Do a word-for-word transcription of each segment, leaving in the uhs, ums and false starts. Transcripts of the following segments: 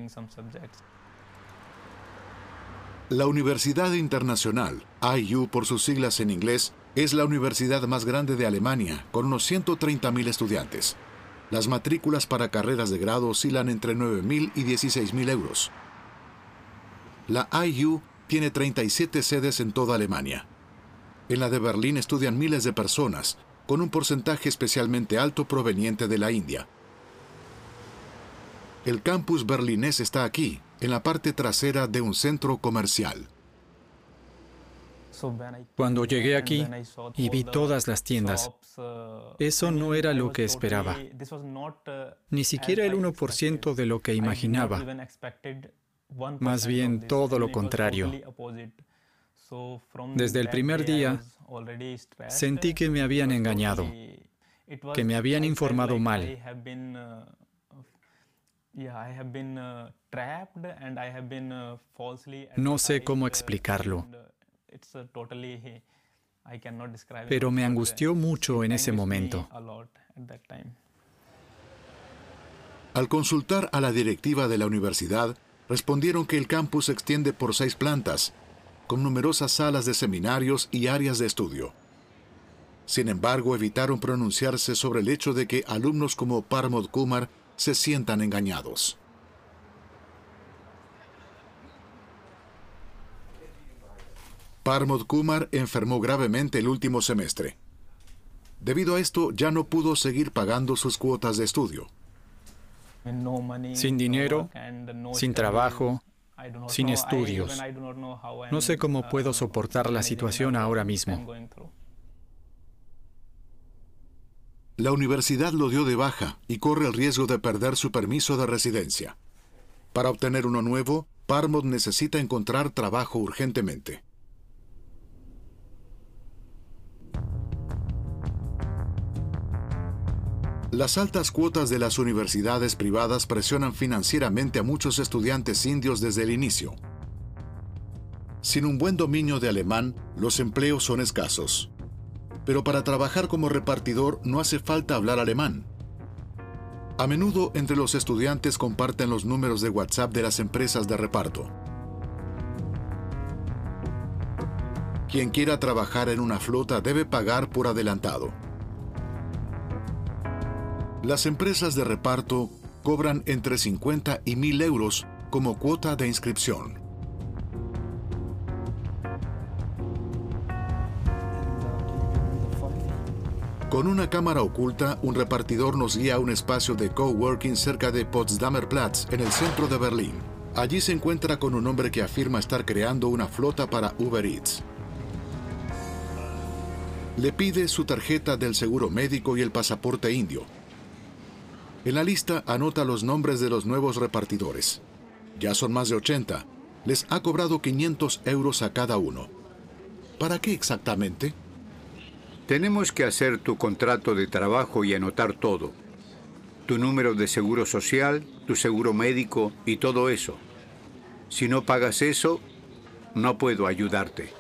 La Universidad Internacional, I U por sus siglas en inglés, es la universidad más grande de Alemania, con unos ciento treinta mil estudiantes. Las matrículas para carreras de grado oscilan entre nueve mil y dieciséis mil euros. La I U tiene treinta y siete sedes en toda Alemania. En la de Berlín estudian miles de personas, con un porcentaje especialmente alto proveniente de la India. El campus berlinés está aquí, en la parte trasera de un centro comercial. Cuando llegué aquí y vi todas las tiendas, eso no era lo que esperaba. Ni siquiera el uno por ciento de lo que imaginaba. Más bien todo lo contrario. Desde el primer día, sentí que me habían engañado, que me habían informado mal. No sé cómo explicarlo, pero me angustió mucho en ese momento. Al consultar a la directiva de la universidad, respondieron que el campus se extiende por seis plantas, con numerosas salas de seminarios y áreas de estudio. Sin embargo, evitaron pronunciarse sobre el hecho de que alumnos como Parmod Kumar se sientan engañados. Parmod Kumar enfermó gravemente el último semestre. Debido a esto, ya no pudo seguir pagando sus cuotas de estudio. Sin dinero, sin trabajo, sin estudios. No sé cómo puedo soportar la situación ahora mismo. La universidad lo dio de baja y corre el riesgo de perder su permiso de residencia. Para obtener uno nuevo, Parmod necesita encontrar trabajo urgentemente. Las altas cuotas de las universidades privadas presionan financieramente a muchos estudiantes indios desde el inicio. Sin un buen dominio de alemán, los empleos son escasos. Pero para trabajar como repartidor no hace falta hablar alemán. A menudo entre los estudiantes comparten los números de WhatsApp de las empresas de reparto. Quien quiera trabajar en una flota debe pagar por adelantado. Las empresas de reparto cobran entre cincuenta y mil euros como cuota de inscripción. Con una cámara oculta, un repartidor nos guía a un espacio de coworking cerca de Potsdamer Platz, en el centro de Berlín. Allí se encuentra con un hombre que afirma estar creando una flota para Uber Eats. Le pide su tarjeta del seguro médico y el pasaporte indio. En la lista anota los nombres de los nuevos repartidores. Ya son más de ochenta. Les ha cobrado quinientos euros a cada uno. ¿Para qué exactamente? Tenemos que hacer tu contrato de trabajo y anotar todo. Tu número de seguro social, tu seguro médico y todo eso. Si no pagas eso, no puedo ayudarte.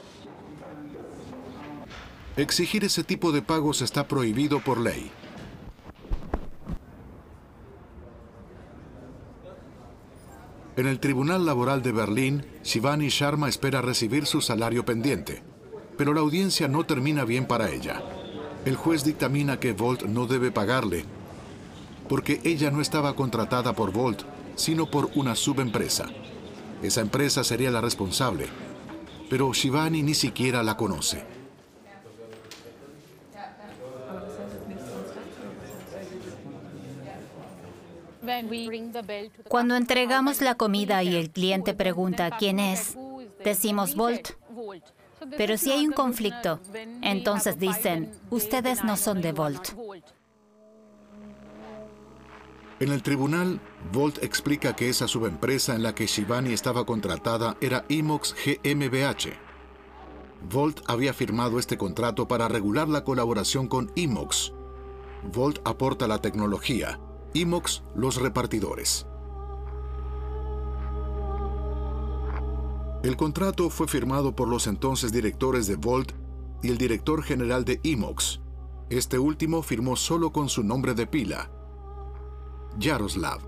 Exigir ese tipo de pagos está prohibido por ley. En el Tribunal Laboral de Berlín, Shivani Sharma espera recibir su salario pendiente, pero la audiencia no termina bien para ella. El juez dictamina que Volt no debe pagarle, porque ella no estaba contratada por Volt, sino por una subempresa. Esa empresa sería la responsable, pero Shivani ni siquiera la conoce. Cuando entregamos la comida y el cliente pregunta quién es, decimos Volt. Pero si hay un conflicto, entonces dicen, ustedes no son de Volt. En el tribunal, Volt explica que esa subempresa en la que Shivani estaba contratada era Imox G m b h. Volt había firmado este contrato para regular la colaboración con Imox. Volt aporta la tecnología, Imox los repartidores. El contrato fue firmado por los entonces directores de Volt y el director general de Imox. Este último firmó solo con su nombre de pila, Yaroslav.